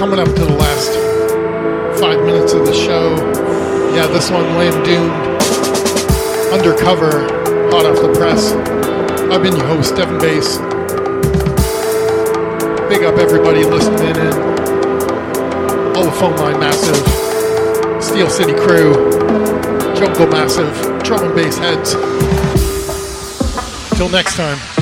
coming up to the last 5 minutes of the show. Yeah, this one, Lamb Doomed, Undercover, hot off the press. I've been your host, Devin Bass. Big up everybody listening in. All the Phone Line Massive, Steel City Crew, Jungle Massive, Drum and Bass Heads. Till next time.